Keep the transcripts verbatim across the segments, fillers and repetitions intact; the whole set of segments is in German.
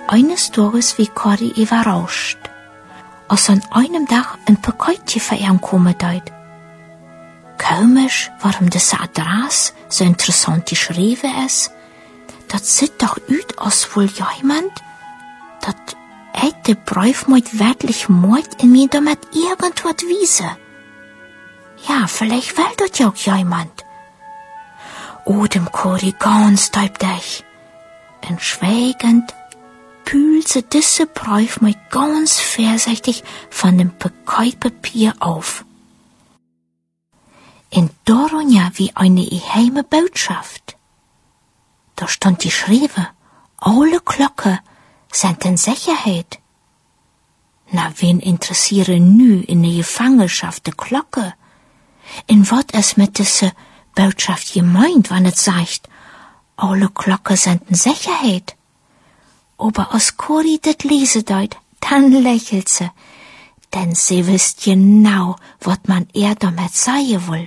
eines Tages wie Corrie überrascht, als an einem Tag ein Paketje für ihn kommen deut. Komisch, warum diese Adresse so interessant geschrieben ist, das sieht doch aus, als wohl jemand, das hat der Brief mit wirklich Mord in mir damit irgendwas wiese. Ja, vielleicht will das ja auch jemand. Oh, dem Corrie ganz taubdech. Und schweigend pülte diese Brief mit ganz vorsichtig von dem Paketpapier auf. In Doronia wie eine geheime Botschaft. Da stand geschrieben, alle Glocken sind in Sicherheit. Na, wen interessieren nu in der Gefangenschaft die Glocke? In wat es mit dieser Botschaft gemeint, wann es sagt, alle Glocken sind in Sicherheit? Aber als Corrie das lese deut, dann lächelt sie, denn sie wisst genau, wat man ihr damit sagen will.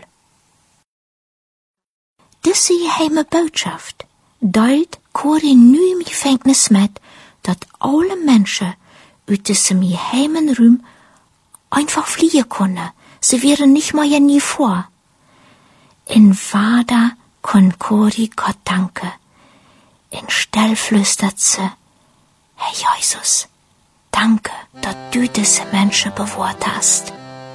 Diese geheime Botschaft deut Corrie nu im Gefängnis mit, dat alle Menschen aus diesem geheimen Raum einfach fliehen können. Sie wären nicht mal ja nie vor. In Wada kon Corrie Gott danke. In still flüstert sie, Herr Jesus, danke, dass du diese Menschen bewahrt hast.